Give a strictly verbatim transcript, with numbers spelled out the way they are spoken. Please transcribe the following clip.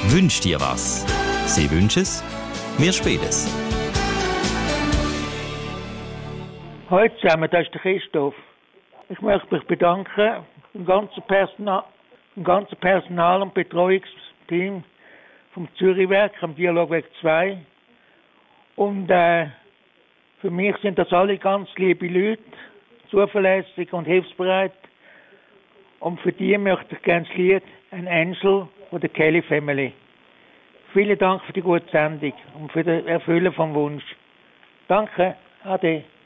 Wünsch dir was. Sie wünschen es, wir spielen es. Hallo zusammen, das ist der Christoph. Ich möchte mich bedanken im ganzen Personal, im ganzen Personal- und Betreuungsteam vom Zürichwerk, am Dialogweg zwei. Und äh, für mich sind das alle ganz liebe Leute, zuverlässig und hilfsbereit. Und für die möchte ich gerne das Lied «Ein Angel» von der Kelly Family. Vielen Dank für die gute Sendung und für das Erfüllen vom Wunsch. Danke, ade.